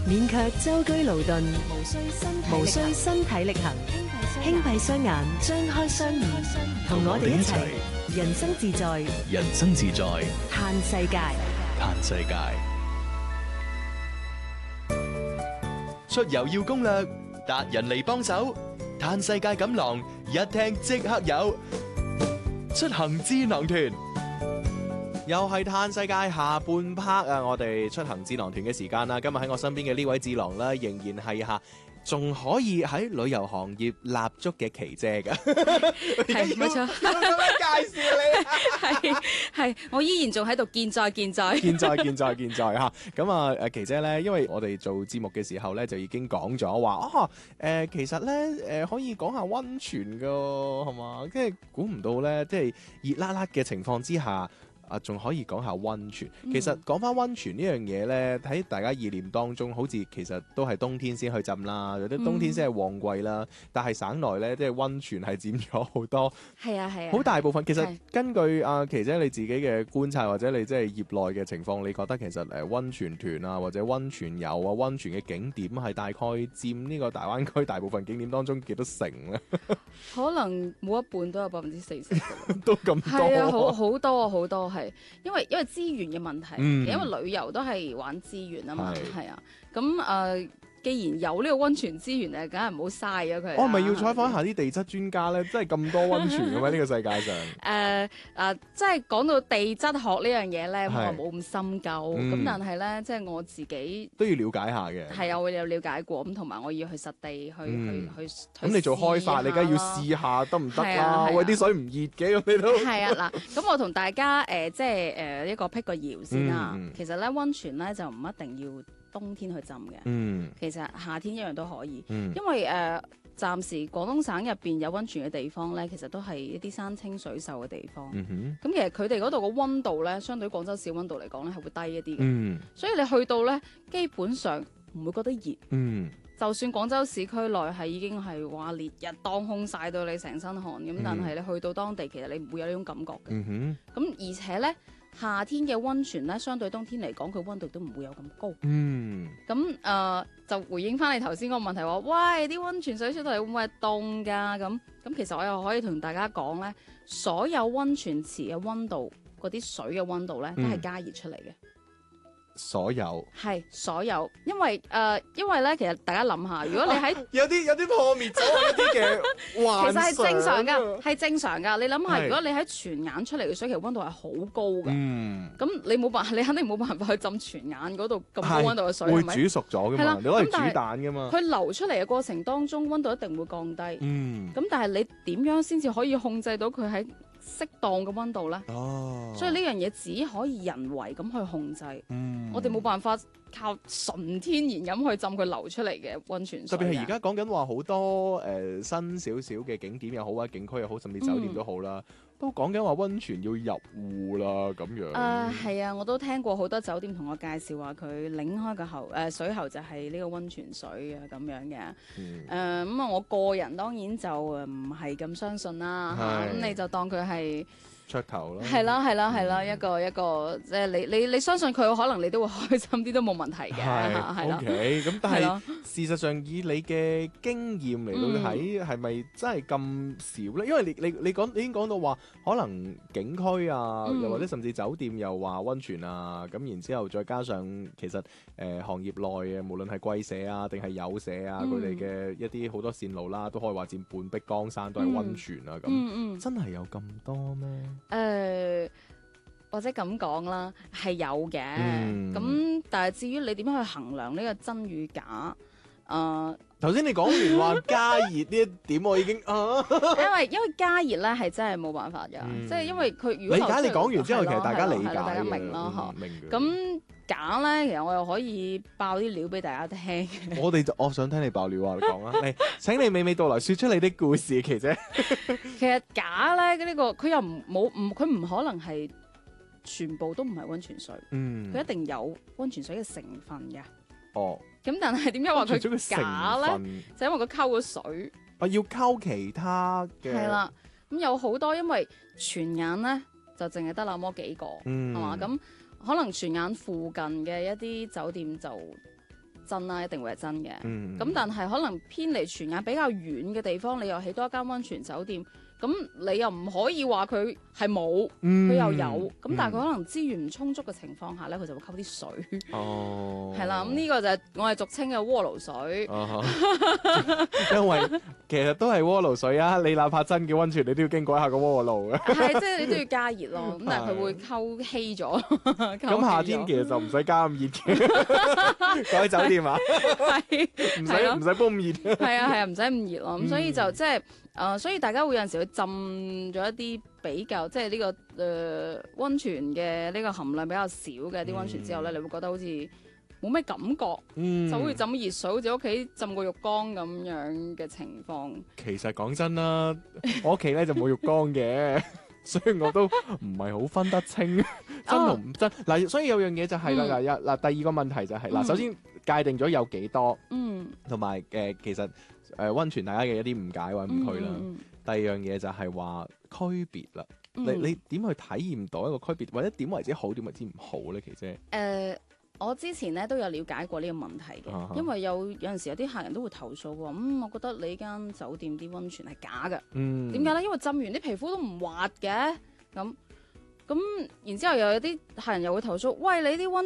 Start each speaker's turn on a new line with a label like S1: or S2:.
S1: 免卻舟車勞頓，無需身體力行，輕閉雙眼，張開雙耳，同我哋一齊人生自在，
S2: 人生自在，
S1: 嘆世界。
S2: 嘆世界。出遊要攻略，達人嚟幫手，嘆世界錦囊一聽即刻有。出行智囊團。
S3: 又係嘆世界下半 part 啊！我哋出行智囊團嘅時間啦，今日喺我身邊嘅呢位智囊咧，仍然係仲可以喺旅遊行業立足嘅琪姐㗎。
S4: 係冇錯，
S3: 咁樣介紹你
S4: 係，我依然仲喺度健在
S3: 健在嚇。咁啊，琪姐咧，因為我哋做節目嘅時候咧，就已經講咗話其實咧可以講下溫泉㗎，係嘛？跟住估唔到咧，即係熱辣辣嘅情況之下。仲可以講下溫泉。其實講翻溫泉呢樣嘢呢，喺大家意念當中，好似其實都係冬天先去浸啦，有啲冬天先係旺季啦。但係省內呢，即係溫泉係佔咗好多，
S4: 係啊，
S3: 好大部分。其實根據琪姐你自己嘅觀察，或者你即係業內嘅情況，你覺得其實溫泉團啊，或者溫泉遊啊，溫泉嘅景點係大概佔呢個大灣區大部分景點當中幾多成呢？
S4: 可能冇一半都有40%，
S3: 都咁多。
S4: 係啊，好多好多。係，因為資源嘅問題，
S3: 因
S4: 為旅遊都係玩資源啊嘛，係啊，咁既然有呢個溫泉資源咧，梗係唔好嘥咗佢。
S3: 我係咪要採訪下啲地質專家咧？真係咁多溫泉嘅咩？呢個世界上？
S4: 即係講到地質學呢樣嘢咧，我冇咁深究。咁但係咧，即係我自己
S3: 都要了解下嘅。係
S4: 啊，我有了解過，咁同埋我要去實地去。
S3: 咁你做開發，你梗係要試下得唔得啦？喂，啲水唔熱嘅咁你都。
S4: 係啊，嗱，咁我同大家即係一個辟個謠先啦。其實咧，溫泉咧就唔一定要冬天去浸嘅，其實夏天一樣都可以，因為暫時廣東省入邊有溫泉嘅地方咧，其實都係一啲山清水秀嘅地方。咁其實佢哋嗰度嘅溫度咧，相對廣州市溫度嚟講咧，係會低一啲嘅。所以你去到咧，基本上唔會覺得熱。就算廣州市區內係已經係話烈日當空曬到你成身汗咁，但係你去到當地，其實你唔會有呢種感覺嘅。咁而且咧，夏天嘅溫泉咧，相對冬天嚟講，佢溫度都唔會有咁高。咁就回應翻你頭先個問題話，喂，啲溫泉水出到嚟會唔會係凍㗎？咁其實我又可以同大家講咧，所有溫泉池嘅溫度，嗰啲水嘅溫度咧，都係加熱出嚟嘅。所有，因為咧，其實大家諗下，如果你喺
S3: 有啲破滅咗一啲嘅幻想，
S4: 其實係正常㗎，係正常㗎。你諗下，如果你喺泉眼出嚟嘅水，其實溫度係好高㗎。咁你肯定冇辦法去浸泉眼嗰度咁高溫度嘅水，
S3: 會煮熟咗㗎嘛？你攞嚟煮蛋㗎嘛？
S4: 佢流出嚟嘅過程當中，溫度一定會降低。咁但係你點樣先至可以控制到佢喺適當嘅溫度咧？所以呢樣嘢只可以人為咁去控制。我哋冇辦法靠純天然咁去浸佢流出嚟嘅溫泉水。
S3: 特別係而家講緊話好多新少少嘅景點又好啊，景區又好，甚至酒店都好啦，都講緊話溫泉要入戶啦咁樣。
S4: 係啊，我都聽過好多酒店同我介紹話佢擰開個水喉就係呢個溫泉水嘅咁樣嘅。咁啊，我個人當然就唔係咁相信啦。咁你就當佢係
S3: 噱頭咯，
S4: 係啦，一個即係你相信佢，可能你都會開心啲，都冇問題嘅，係啦。
S3: OK， 咁但係事實上以你嘅經驗嚟到睇，係咪真係咁少咧？因為你已經講到話，可能景區啊，又或者甚至酒店又話溫泉啊，咁然之後再加上其實行業內嘅無論係貴社啊定係有社啊，佢哋嘅一啲好多線路啦，都可以話佔半壁江山都係溫泉啊咁。真係有咁多咩？
S4: 或者咁講啦，係有嘅。咁但係至於你點樣去衡量呢個真與假？
S3: 頭先你講完話加熱呢一點，我已經
S4: 因為加熱咧係真係冇辦法嘅，即係因為佢如果
S3: 理解你講完之後，其實大家理解，
S4: 大家明咯嗬。咁假咧，其實我又可以爆啲料俾大家聽。
S3: 我想聽你爆料啊！你講啊，嚟，請你娓娓道來，說出你的故事，琪姐。
S4: 其實假咧，呢個佢又佢唔可能係全部都唔係溫泉水，佢一定有溫泉水嘅成分嘅。咁但係點解話佢假咧？就因為佢溝咗水。
S3: 要溝其他嘅。係
S4: 啦，咁有好多，因為泉眼咧就淨係得那麼幾個，係嘛？咁可能泉眼附近嘅一啲酒店就真啦，一定會係真嘅。咁但係可能偏離泉眼比較遠嘅地方，你又起多一間溫泉酒店。咁你又唔可以話佢係冇，佢又有，咁但係佢可能資源唔充足嘅情況下咧，佢就會溝啲水。哦，係啦，咁呢個就係我哋俗稱嘅鍋爐水。
S3: 因為其實都係鍋爐水啊，你哪怕真嘅溫泉，你都要經過一下個鍋爐嘅。
S4: 係，即係你都要加熱咯。咁但係佢會溝稀咗。
S3: 咁夏天其實就唔使加咁熱嘅，改酒店啊，係唔使煲咁熱。
S4: 係啊，唔使咁熱咯。咁所以就即係。所以大家會有陣時會浸咗一啲比較，即係呢個溫泉嘅呢個含量比較少嘅啲溫泉之後咧，你會覺得好似冇咩感覺，就好似浸熱水，好似屋企浸個浴缸咁樣嘅情況。
S3: 其實講真啦，我屋企咧就冇浴缸嘅，所以我都唔係好分得清真同唔真。嗱，所以有樣嘢就係啦，嗱，第二個問題就係嗱，首先界定咗有幾多，同埋其實。溫泉大家嘅一啲誤解或者誤區啦。第二樣嘢就係話區別啦。你點去體驗到一個區別，或者點為之好，點為之唔好咧？其實
S4: 我之前咧都有了解過呢個問題嘅，因為有陣時有啲客人都會投訴喎。我覺得你間酒店啲溫泉係假嘅。點解咧？因為浸完啲皮膚都唔滑嘅。咁然之後又有啲客人又會投訴，喂，你啲溫